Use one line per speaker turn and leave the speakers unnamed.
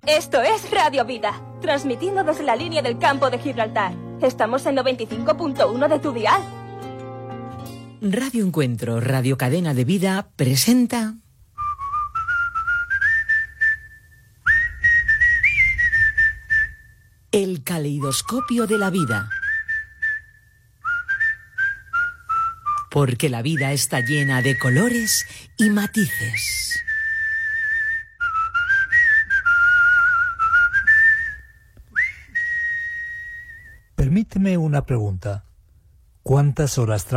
Esto es Radio Vida, transmitiendo desde la línea del campo de Gibraltar. Estamos en 95.1 de tu dial.
Radio Encuentro, Radio Cadena de Vida, presenta... El caleidoscopio de la vida. Porque la vida está llena de colores y matices.
Permíteme una pregunta. ¿Cuántas horas trabajas?